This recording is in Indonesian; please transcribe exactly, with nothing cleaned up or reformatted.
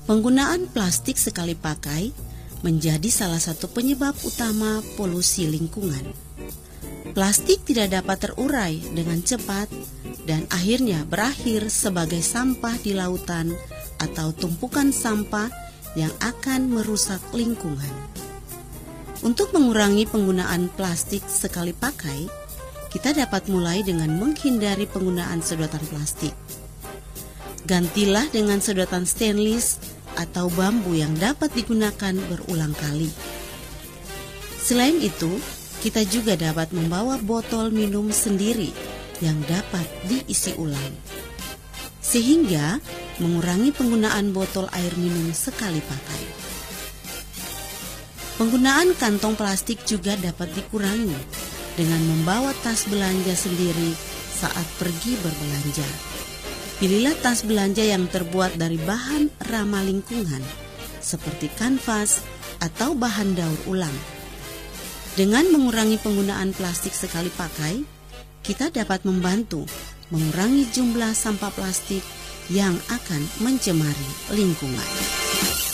Penggunaan plastik sekali pakai menjadi salah satu penyebab utama polusi lingkungan. Plastik tidak dapat terurai dengan cepat dan akhirnya berakhir sebagai sampah di lautan atau tumpukan sampah yang akan merusak lingkungan. Untuk mengurangi penggunaan plastik sekali pakai, kita dapat mulai dengan menghindari penggunaan sedotan plastik. Gantilah dengan sedotan stainless atau bambu yang dapat digunakan berulang kali. Selain itu, kita juga dapat membawa botol minum sendiri yang dapat diisi ulang, sehingga mengurangi penggunaan botol air minum sekali pakai. Penggunaan kantong plastik juga dapat dikurangi dengan membawa tas belanja sendiri saat pergi berbelanja. Pilihlah tas belanja yang terbuat dari bahan ramah lingkungan, seperti kanvas atau bahan daur ulang. Dengan mengurangi penggunaan plastik sekali pakai, kita dapat membantu mengurangi jumlah sampah plastik yang akan mencemari lingkungan.